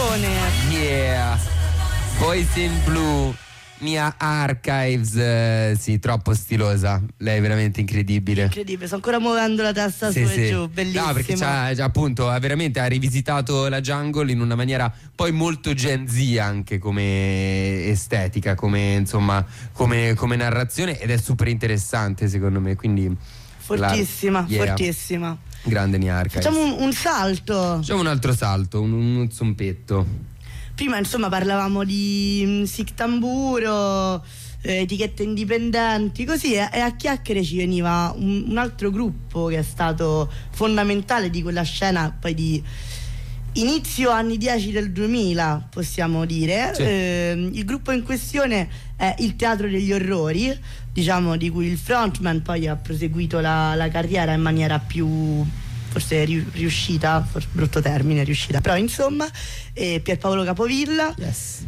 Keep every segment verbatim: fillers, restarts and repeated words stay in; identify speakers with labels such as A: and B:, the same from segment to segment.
A: canzone.
B: Yeah, Boys in Blue, Mia Archives, eh, sì, troppo stilosa, lei è veramente incredibile.
A: Incredibile, sto ancora muovendo la testa
B: Sì,
A: su
B: sì.
A: e giù, bellissimo.
B: No, perché c'ha, c'ha appunto, ha veramente ha rivisitato la jungle in una maniera poi molto Gen Z anche come estetica, come insomma, come, come narrazione, ed è super interessante secondo me, quindi
A: fortissima,
B: la, yeah.
A: fortissima.
B: Grande Mia Archives.
A: Facciamo un, un salto.
B: Facciamo un altro salto, un, un zompetto.
A: Prima insomma parlavamo di Sic Tamburo, eh, etichette indipendenti, così, e, e a chiacchiere ci veniva un, un altro gruppo che è stato fondamentale di quella scena poi di inizio anni dieci del duemila, possiamo dire.
B: Sì.
A: Eh, il gruppo in questione è il Teatro degli Orrori, diciamo, di cui il frontman poi ha proseguito la, la carriera in maniera più forse riuscita, forse brutto termine, riuscita, però insomma, eh, Pierpaolo Capovilla.
B: Yes.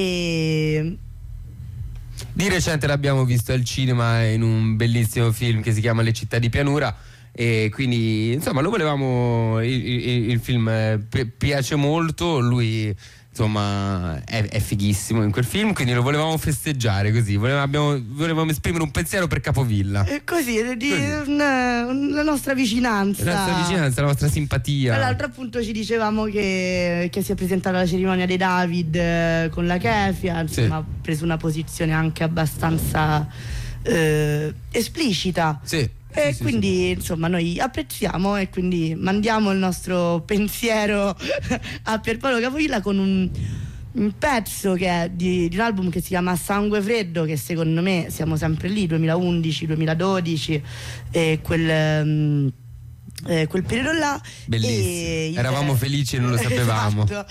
A: E
B: di recente l'abbiamo visto al cinema in un bellissimo film che si chiama Le città di pianura, e quindi insomma lo volevamo, il, il, il film pi- piace molto, lui insomma è, è fighissimo in quel film, quindi lo volevamo festeggiare così, volevamo, abbiamo, volevamo esprimere un pensiero per Capovilla,
A: e così, di,
B: così.
A: Una, la nostra vicinanza
B: la nostra vicinanza, la nostra simpatia.
A: Tra l'altro appunto ci dicevamo che, che si è presentata alla cerimonia dei David eh, con la Kefia, insomma, sì. Ha preso una posizione anche abbastanza eh, esplicita.
B: Sì.
A: E
B: sì,
A: quindi
B: sì, sì.
A: insomma noi apprezziamo e quindi mandiamo il nostro pensiero a Pierpaolo Capovilla con un, un pezzo che è di, di un album che si chiama Sangue Freddo, che secondo me siamo sempre lì, duemilaundici duemiladodici, e quel... Um, Eh, quel periodo là,
B: bellissimo,
A: e
B: eravamo
A: il,
B: felici e non lo sapevamo.
A: Esatto.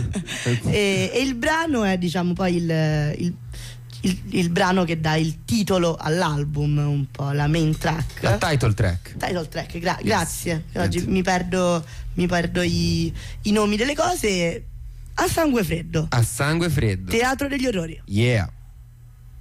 A: e, e il brano è diciamo poi il, il Il, il brano che dà il titolo all'album, un po' la main track,
B: la title track
A: title track gra-
B: yes.
A: Grazie, oggi
B: Grazie.
A: mi perdo mi perdo i, i nomi delle cose. A sangue freddo,
B: a sangue freddo,
A: Teatro degli Orrori.
B: yeah.